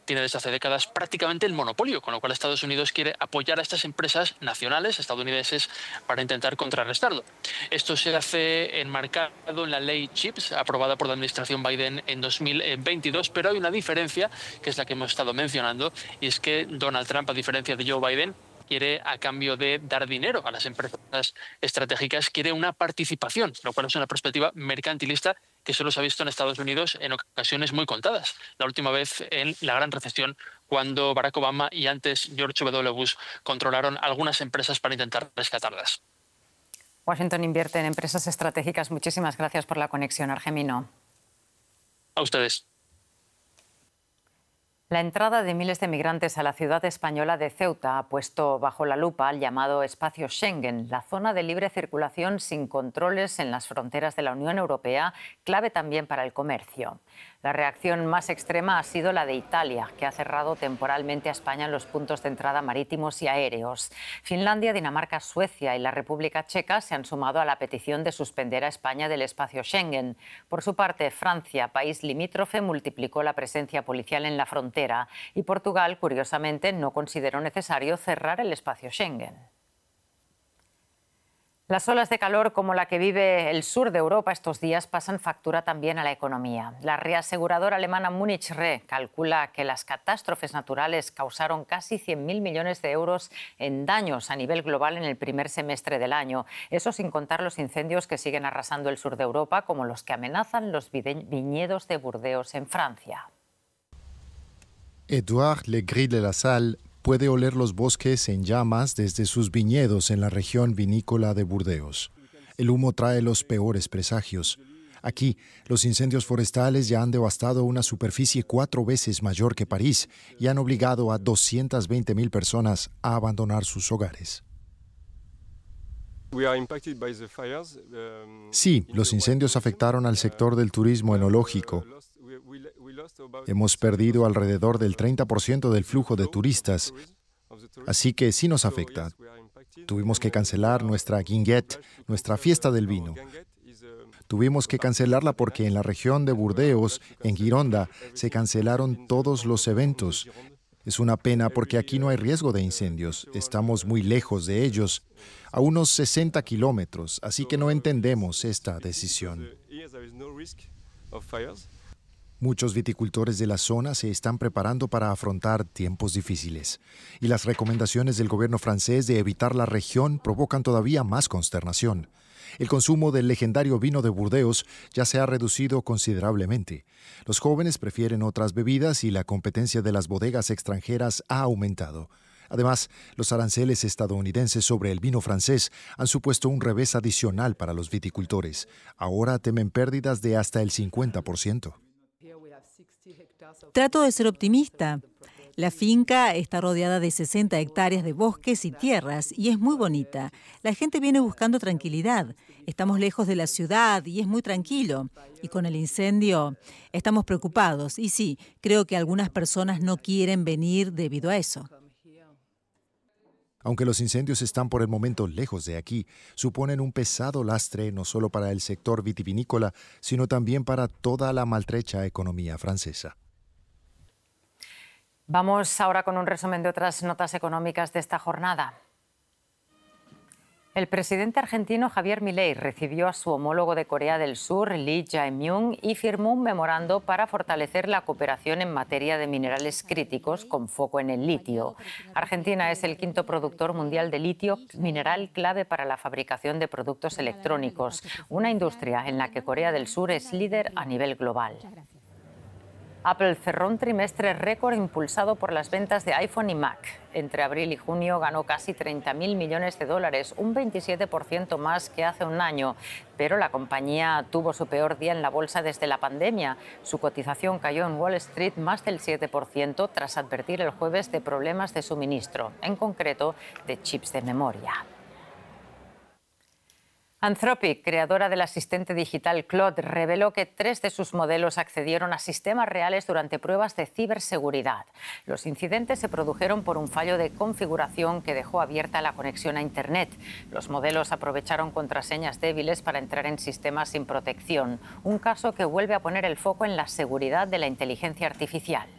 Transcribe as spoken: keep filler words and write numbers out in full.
tiene desde hace décadas prácticamente el monopolio, con lo cual Estados Unidos quiere apoyar a estas empresas nacionales estadounidenses para intentar contrarrestarlo. Esto se hace enmarcado en la ley CHIPS, aprobada por la administración Biden en dos mil veintidós, pero hay una diferencia, que es la que hemos estado mencionando, y es que Donald Trump, a diferencia de Joe Biden, quiere, a cambio de dar dinero a las empresas estratégicas, quiere una participación, lo cual es una perspectiva mercantilista que solo se ha visto en Estados Unidos en ocasiones muy contadas. La última vez en la gran recesión, cuando Barack Obama y antes George W. Bush controlaron algunas empresas para intentar rescatarlas. Washington invierte en empresas estratégicas. Muchísimas gracias por la conexión, Argemino. A ustedes. La entrada de miles de migrantes a la ciudad española de Ceuta ha puesto bajo la lupa el llamado espacio Schengen, la zona de libre circulación sin controles en las fronteras de la Unión Europea, clave también para el comercio. La reacción más extrema ha sido la de Italia, que ha cerrado temporalmente a España en los puntos de entrada marítimos y aéreos. Finlandia, Dinamarca, Suecia y la República Checa se han sumado a la petición de suspender a España del espacio Schengen. Por su parte, Francia, país limítrofe, multiplicó la presencia policial en la frontera y Portugal, curiosamente, no consideró necesario cerrar el espacio Schengen. Las olas de calor como la que vive el sur de Europa estos días pasan factura también a la economía. La reaseguradora alemana Munich Re calcula que las catástrofes naturales causaron casi cien mil millones de euros en daños a nivel global en el primer semestre del año. Eso sin contar los incendios que siguen arrasando el sur de Europa, como los que amenazan los viñedos de Burdeos en Francia. Edouard Legris de la Salle puede oler los bosques en llamas desde sus viñedos en la región vinícola de Burdeos. El humo trae los peores presagios. Aquí, los incendios forestales ya han devastado una superficie cuatro veces mayor que París y han obligado a doscientas veinte mil personas a abandonar sus hogares. Sí, los incendios afectaron al sector del turismo enológico. Hemos perdido alrededor del treinta por ciento del flujo de turistas, así que sí nos afecta. Tuvimos que cancelar nuestra guinguette, nuestra fiesta del vino. Tuvimos que cancelarla porque en la región de Burdeos, en Gironda, se cancelaron todos los eventos. Es una pena porque aquí no hay riesgo de incendios. Estamos muy lejos de ellos, a unos sesenta kilómetros, así que no entendemos esta decisión. Muchos viticultores de la zona se están preparando para afrontar tiempos difíciles. Y las recomendaciones del gobierno francés de evitar la región provocan todavía más consternación. El consumo del legendario vino de Burdeos ya se ha reducido considerablemente. Los jóvenes prefieren otras bebidas y la competencia de las bodegas extranjeras ha aumentado. Además, los aranceles estadounidenses sobre el vino francés han supuesto un revés adicional para los viticultores. Ahora temen pérdidas de hasta el cincuenta por ciento. Trato de ser optimista. La finca está rodeada de sesenta hectáreas de bosques y tierras y es muy bonita. La gente viene buscando tranquilidad. Estamos lejos de la ciudad y es muy tranquilo. Y con el incendio estamos preocupados. Y sí, creo que algunas personas no quieren venir debido a eso. Aunque los incendios están por el momento lejos de aquí, suponen un pesado lastre no solo para el sector vitivinícola, sino también para toda la maltrecha economía francesa. Vamos ahora con un resumen de otras notas económicas de esta jornada. El presidente argentino Javier Milei recibió a su homólogo de Corea del Sur, Lee Jae-myung, y firmó un memorando para fortalecer la cooperación en materia de minerales críticos con foco en el litio. Argentina es el quinto productor mundial de litio, mineral clave para la fabricación de productos electrónicos, una industria en la que Corea del Sur es líder a nivel global. Apple cerró un trimestre récord impulsado por las ventas de iPhone y Mac. Entre abril y junio ganó casi treinta mil millones de dólares, un veintisiete por ciento más que hace un año. Pero la compañía tuvo su peor día en la bolsa desde la pandemia. Su cotización cayó en Wall Street más del siete por ciento tras advertir el jueves de problemas de suministro, en concreto de chips de memoria. Anthropic, creadora del asistente digital Claude, reveló que tres de sus modelos accedieron a sistemas reales durante pruebas de ciberseguridad. Los incidentes se produjeron por un fallo de configuración que dejó abierta la conexión a Internet. Los modelos aprovecharon contraseñas débiles para entrar en sistemas sin protección, un caso que vuelve a poner el foco en la seguridad de la inteligencia artificial.